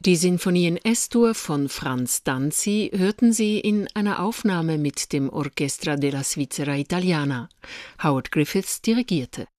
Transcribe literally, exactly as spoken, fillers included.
Die Sinfonie in Es-Dur von Franz Danzi hörten Sie in einer Aufnahme mit dem Orchestra della Svizzera Italiana. Howard Griffiths dirigierte.